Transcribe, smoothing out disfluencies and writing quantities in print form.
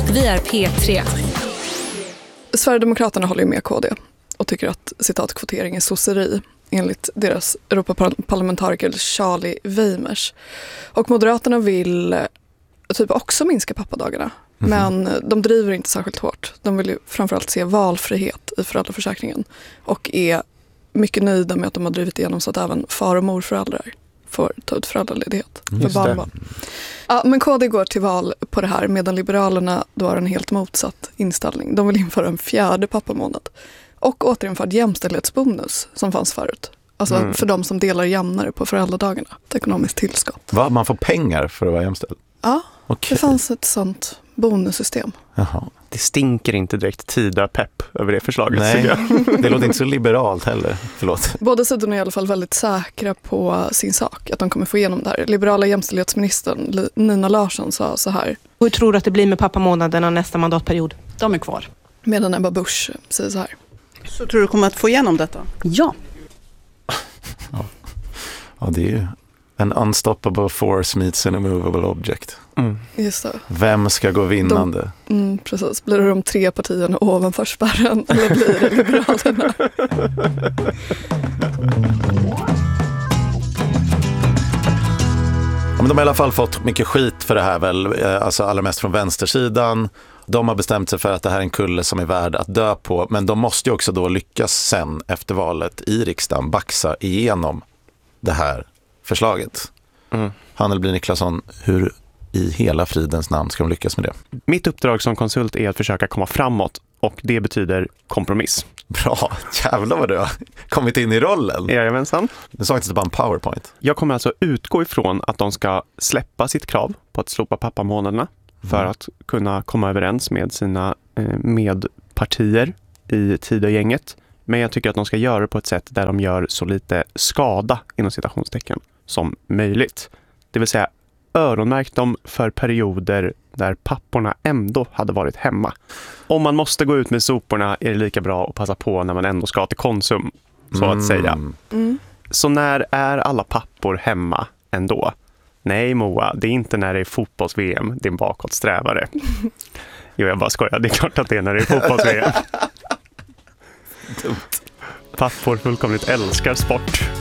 Vi är P3. Sverigedemokraterna håller ju med KD och tycker att citatkvotering är sosseri enligt deras Europaparlamentariker Charlie Weimers. Och Moderaterna vill typ också minska pappadagarna. Men de driver inte särskilt hårt. De vill ju framförallt se valfrihet i föräldraförsäkringen och är mycket nöjda med att de har drivit igenom så att även far- och morföräldrar får ta ut föräldraledighet för barnbarn. Ja, men KD går till val på det här medan Liberalerna då har en helt motsatt inställning. De vill införa en 4:e pappamånad och återinföra jämställdhetsbonus som fanns förut. Alltså för de som delar jämnare på föräldradagarna. Ett ekonomiskt tillskott. Va? Man får pengar för att vara jämställd? Ja, okay. Det fanns ett sånt bonussystem. Jaha. Det stinker inte direkt Tida-pepp över det förslaget. Nej, det låter inte så liberalt heller. Förlåt. Båda sidorna är i alla fall väldigt säkra på sin sak, att de kommer få igenom det här. Liberala jämställdhetsministern Nina Larsson sa så här. Hur tror du att det blir med pappamånaderna nästa mandatperiod? De är kvar. Medan Ebba Busch säger så här. Så tror du kommer att få igenom detta? Ja. Ja, det är ju en unstoppable force meets an immovable object. Just det. Vem ska gå vinnande? Precis. Blir det de 3 partierna ovanför spärren eller blir det Liberalerna? Ja, men de har i alla fall fått mycket skit för det här väl, alltså allra mest från vänstersidan. De har bestämt sig för att det här är en kulle som är värd att dö på, men de måste ju också då lyckas sen efter valet i riksdagen baxa igenom det här förslaget. Hanelby Niklasson, hur i hela fridens namn ska de lyckas med det? Mitt uppdrag som konsult är att försöka komma framåt och det betyder kompromiss. Bra, jävlar vad du har kommit in i rollen. Jajamensan. Du sa inte bara en PowerPoint. Jag kommer alltså utgå ifrån att de ska släppa sitt krav på att slopa pappamånaderna för att kunna komma överens med sina medpartier i Tidögänget. Men jag tycker att de ska göra det på ett sätt där de gör så lite skada inom citationstecken som möjligt. Det vill säga öronmärkt dem för perioder där papporna ändå hade varit hemma. Om man måste gå ut med soporna är det lika bra att passa på när man ändå ska till Konsum, så att säga. Så när är alla pappor hemma ändå? Nej Moa, det är inte när det är fotbolls-VM, din bakåtsträvare. Jo, jag bara skojar, det är klart att det är när det är fotbolls-VM. Pappor fullkomligt älskar sport.